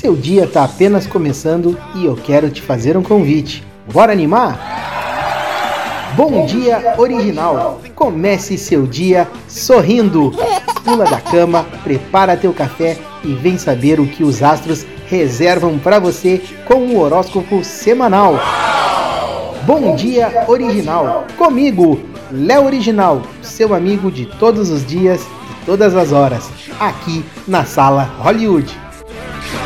Seu dia está apenas começando e eu quero te fazer um convite. Bora animar? Bom Dia Original. Comece seu dia sorrindo. Pula da cama, prepara teu café e vem saber o que os astros reservam para você com o horóscopo semanal. Bom Dia Original. Comigo, Léo Original, seu amigo de todos os dias e todas as horas, aqui na Sala Hollywood.